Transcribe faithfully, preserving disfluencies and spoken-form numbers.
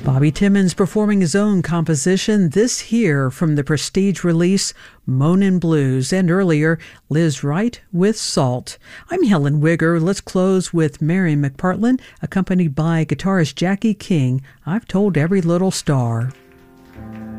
Bobby Timmons performing his own composition, This Here, from the Prestige release Moanin' Blues, and earlier Liz Wright with Salt. I'm Helen Wigger. Let's close with Mary McPartlin, accompanied by guitarist Jackie King, I've Told Every Little Star.